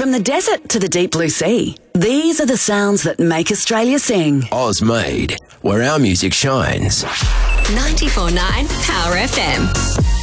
From the desert to the deep blue sea, these are the sounds that make Australia sing. Ozmade, where our music shines. 94.9 Power FM.